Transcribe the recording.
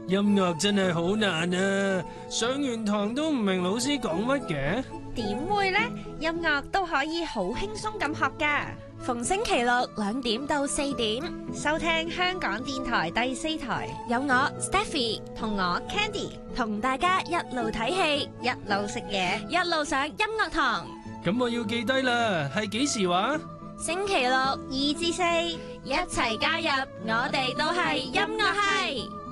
音樂真係好難啊！上完堂都唔明老師講乜嘅。 點會呢？音樂都可以好輕鬆咁學㗎。 逢星期六2點到4點， 收聽香港電台第4台， 有我 Stephy 同我 Candy 同大家一路睇戲， 一路食嘢， 一路上音樂堂。 咁我要記低啦，係幾時話？ 星期六 2至4， 一齊加入，我哋都係音樂系。